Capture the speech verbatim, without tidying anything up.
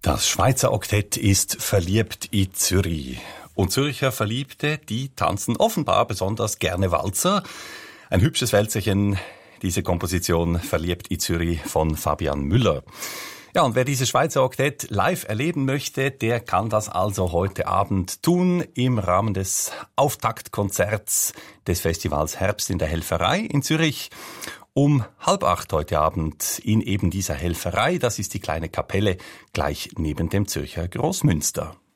Das Schweizer Oktett ist verliebt in Zürich. Und Zürcher Verliebte, die tanzen offenbar besonders gerne Walzer. Ein hübsches Wälzerchen, diese Komposition Verliebt in Zürich von Fabian Müller. Ja, und wer dieses Schweizer Oktett live erleben möchte, der kann das also heute Abend tun im Rahmen des Auftaktkonzerts des Festivals Herbst in der Helferei in Zürich. Um halb acht heute Abend in eben dieser Helferei, das ist die kleine Kapelle gleich neben dem Zürcher Großmünster.